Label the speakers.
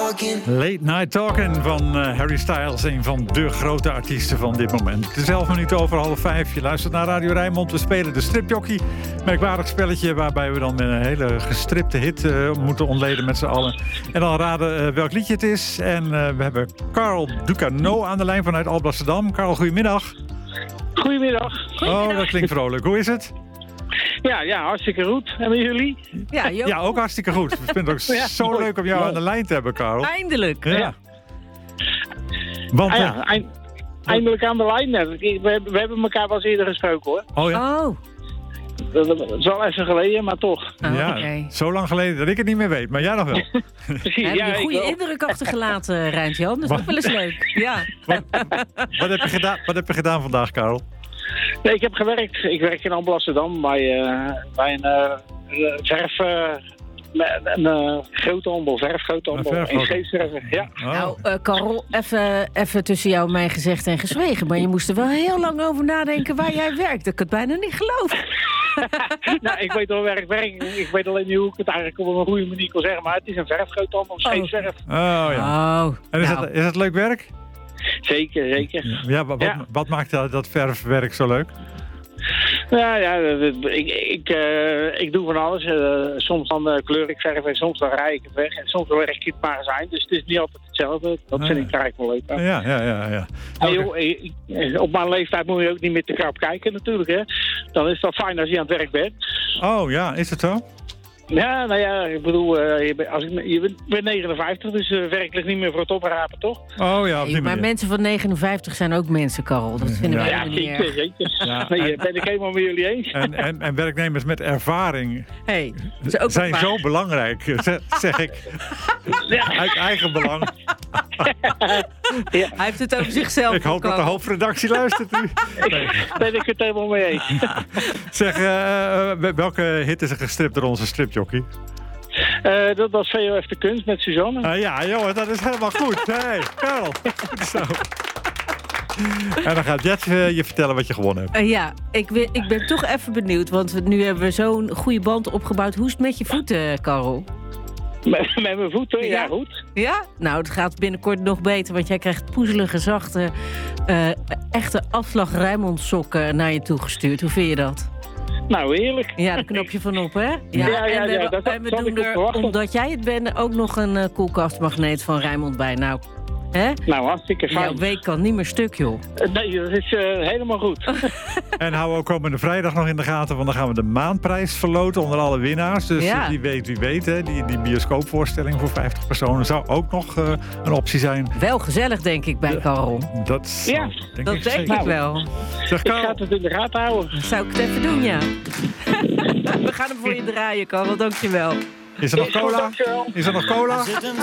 Speaker 1: Late Night Talking van Harry Styles, een van de grote artiesten van dit moment. Het is 11 minuten over 4:30. Je luistert naar Radio Rijnmond. We spelen de stripjockey. Merkwaardig spelletje waarbij we dan een hele gestripte hit moeten ontleden met z'n allen. En dan raden welk liedje het is. En we hebben Carl Ducano aan de lijn vanuit Alblasserdam. Carl, goedemiddag.
Speaker 2: Goedemiddag.
Speaker 1: Oh, dat klinkt vrolijk. Hoe is het?
Speaker 2: Ja, hartstikke goed. En met jullie?
Speaker 1: Ja, ook hartstikke goed. Ik vind het ook zo leuk om jou aan de lijn te hebben, Carl.
Speaker 3: Eindelijk.
Speaker 1: Ja. Want,
Speaker 2: eindelijk aan de lijn. We hebben elkaar wel eens eerder gesproken, hoor.
Speaker 1: Oh ja?
Speaker 3: Oh.
Speaker 2: Dat is wel even geleden, maar toch.
Speaker 1: Ja,
Speaker 3: okay.
Speaker 1: Zo lang geleden dat ik het niet meer weet, maar jij nog wel.
Speaker 2: Precies,
Speaker 3: Heb je een goede indruk achtergelaten, Rijntjan? Dat is ook wel eens leuk. Ja.
Speaker 1: Wat heb je gedaan vandaag, Karel?
Speaker 2: Nee, ik heb gewerkt. Ik werk in Alblasserdam bij een verf... een groothandel, verfgroothandel. In Scheepswerven, ja.
Speaker 1: Oh.
Speaker 3: Nou, Karel, even tussen jou en mij gezegd en gezwegen. Maar je moest er wel heel lang over nadenken waar jij werkt. Dat ik het bijna niet geloof.
Speaker 2: Nou, ik weet wel waar ik werk. Ik weet alleen niet hoe ik het eigenlijk op een goede manier kan zeggen. Maar het is een verfgroothandel, scheepswerf.
Speaker 1: Oh ja.
Speaker 3: Oh,
Speaker 1: En is het leuk werk?
Speaker 2: Zeker.
Speaker 1: Ja, wat maakt dat verfwerk zo leuk?
Speaker 2: Ik doe van alles. Soms dan kleur ik verf en soms dan rij ik het weg. En soms werk ik in het magazijn. Dus het is niet altijd hetzelfde. Dat vind ik eigenlijk wel leuk.
Speaker 1: Ja.
Speaker 2: Hey, joh, op mijn leeftijd moet je ook niet meer te krap kijken natuurlijk. Hè. Dan is dat fijn als je aan het werk bent.
Speaker 1: Oh ja, is het zo?
Speaker 2: Ja, nou ja, ik bedoel, je bent 59, dus werk ligt niet meer voor het oprapen, toch?
Speaker 1: Oh ja, op die
Speaker 3: maar
Speaker 1: manier.
Speaker 3: mensen van 59 zijn ook mensen, Karel. Dat vinden wij
Speaker 2: Ja,
Speaker 3: niet erg.
Speaker 2: zeker.
Speaker 1: Ja,
Speaker 2: Nee, ben ik helemaal met jullie eens.
Speaker 1: En werknemers met ervaring
Speaker 3: Hey, dat is ook
Speaker 1: zijn
Speaker 3: waar.
Speaker 1: zo belangrijk, zeg ik.
Speaker 2: Ja.
Speaker 1: Uit eigen belang.
Speaker 2: Ja,
Speaker 3: Hij heeft het over zichzelf.
Speaker 1: Ik hoop dat de
Speaker 3: Karel.
Speaker 1: hoofdredactie luistert nu. Nee.
Speaker 2: ben ik het helemaal mee eens.
Speaker 1: Zeg, welke hit is er gestript door onze stripjockey?
Speaker 2: Dat was VOF de Kunst met Suzanne.
Speaker 1: Ja, jongens, dat is helemaal goed. Hey, Karel. Goed zo. En dan gaat Jet je vertellen wat je gewonnen hebt.
Speaker 3: Ja, ik ben toch even benieuwd. Want nu hebben we zo'n goede band opgebouwd. Hoe is het met je voeten, Karel?
Speaker 2: Met mijn voeten, ja goed.
Speaker 3: Ja? Nou, het gaat binnenkort nog beter. Want jij krijgt poezelige, zachte, echte afslag Rijnmond sokken naar je toegestuurd. Hoe vind je dat?
Speaker 2: Nou, heerlijk.
Speaker 3: Ja, daar knop je van op, hè?
Speaker 2: Ja,
Speaker 3: en we
Speaker 2: dat
Speaker 3: doen
Speaker 2: ik
Speaker 3: er,
Speaker 2: verwachten.
Speaker 3: omdat jij het bent, ook nog een koelkastmagneet van Rijnmond bij. Nou, hè?
Speaker 2: Nou, hartstikke fijn.
Speaker 3: Jouw week kan niet meer stuk, joh.
Speaker 2: Nee, dat is helemaal goed.
Speaker 1: En hou ook komende vrijdag nog in de gaten, want dan gaan we de maandprijs verloten onder alle winnaars. Dus
Speaker 3: Ja.
Speaker 1: wie weet, hè, die bioscoopvoorstelling voor 50 personen zou ook nog een optie zijn.
Speaker 3: Wel gezellig, denk ik, bij Karel.
Speaker 1: Dat
Speaker 2: Ja,
Speaker 3: Dat denk
Speaker 1: zeker.
Speaker 3: ik wel.
Speaker 1: Zeg,
Speaker 2: Ik ga
Speaker 1: Karel,
Speaker 2: het in de gaten houden.
Speaker 3: Dan zou ik het even doen, ja. We gaan hem voor je draaien, Karel. Dank je wel.
Speaker 1: is er nog
Speaker 2: Is goed,
Speaker 1: cola?
Speaker 2: dankjewel.
Speaker 1: Is er nog cola?